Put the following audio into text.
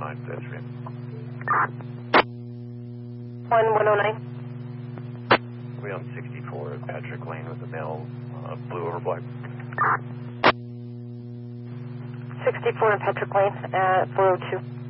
109 Fifth Street. 1109. We on 64 at Patrick Lane with the male blue over black. 64 in Patrick Lane at 402.